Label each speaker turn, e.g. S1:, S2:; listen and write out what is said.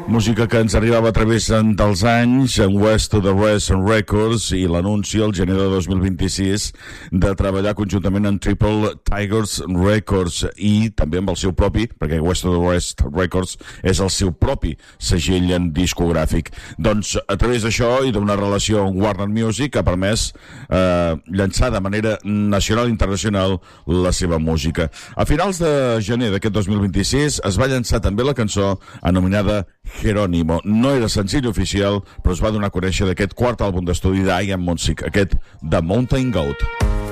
S1: Música que ens arribava a través dels anys en West to the West Records i l'anunci el gener de 2026 de treballar conjuntament amb Triple Tigers Records i també amb el seu propi, perquè West to the West Records és el seu propi segell en discogràfic. Doncs a través d'això i d'una relació amb Warner Music ha permès llançar de manera nacional i internacional la seva música. A finals de gener d'aquest 2026 es va llançar també la cançó anomenada Jerónimo. No era senzill oficial, però es va donar a conèixer d'aquest quart àlbum d'estudi d'Ian Monsig, aquest The Mountain Goat.